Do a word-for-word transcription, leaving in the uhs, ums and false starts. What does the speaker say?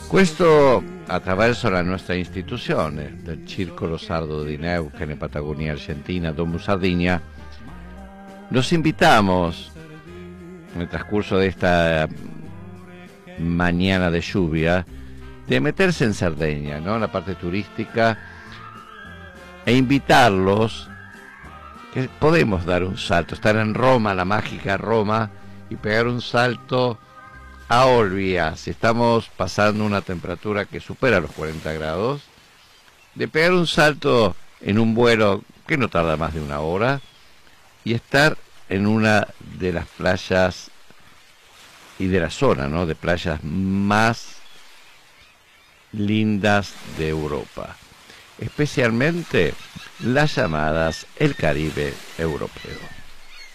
Questo attraverso la nostra istituzione del Circolo Sardo di Neuquén, Patagonia Argentina, Domus Sardinia. Los invitamos en el transcurso de esta mañana de lluvia de meterse en Cerdeña, ¿no? En la parte turística, e invitarlos, que podemos dar un salto, estar en Roma, la mágica Roma, y pegar un salto a Olbia. Si estamos pasando una temperatura que supera los cuarenta grados, de pegar un salto en un vuelo que no tarda más de una hora y estar en una de las playas y de la zona, ¿no?, de playas más lindas de Europa, especialmente las llamadas el Caribe europeo.